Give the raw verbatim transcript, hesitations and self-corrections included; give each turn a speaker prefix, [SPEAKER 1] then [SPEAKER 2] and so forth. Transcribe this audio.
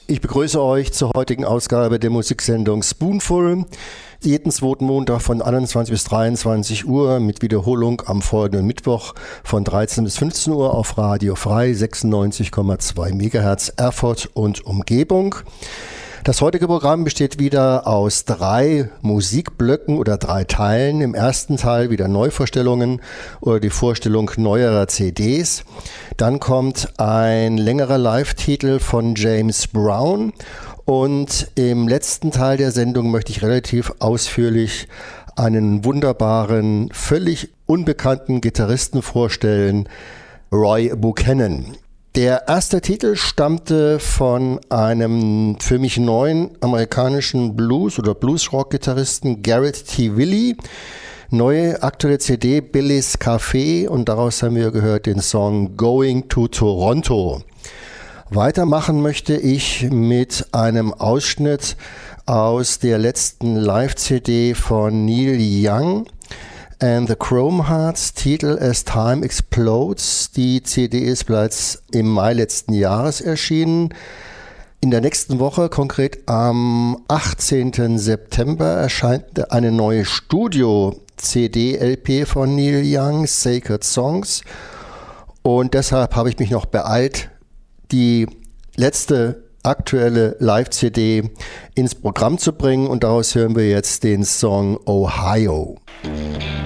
[SPEAKER 1] Ich begrüße euch zur heutigen Ausgabe der Musiksendung Spoonful. Jeden zweiten Montag von einundzwanzig bis dreiundzwanzig Uhr mit Wiederholung am folgenden Mittwoch von dreizehn bis fünfzehn Uhr auf Radio Frei sechsundneunzig Komma zwei Megahertz Erfurt und Umgebung. Das heutige Programm besteht wieder aus drei Musikblöcken oder drei Teilen. Im ersten Teil wieder Neuvorstellungen oder die Vorstellung neuerer C Ds. Dann kommt ein längerer Live-Titel von James Brown. Und im letzten Teil der Sendung möchte ich relativ ausführlich einen wunderbaren, völlig unbekannten Gitarristen vorstellen, Roy Buchanan. Der erste Titel stammte von einem für mich neuen amerikanischen Blues- oder Bluesrock-Gitarristen Garrett T. Willie. Neue aktuelle C D, Billy's Café, und daraus haben wir gehört den Song Going to Toronto. Weitermachen möchte ich mit einem Ausschnitt aus der letzten Live-C D von Neil Young and the Chrome Hearts, Titel As Time Explodes. Die C D ist bereits im Mai letzten Jahres erschienen. In der nächsten Woche, konkret am achtzehnten September, erscheint eine neue Studio-C D-L P von Neil Young, Sacred Songs. Und deshalb habe ich mich noch beeilt, die letzte aktuelle Live-C D ins Programm zu bringen. Und daraus hören wir jetzt den Song Ohio.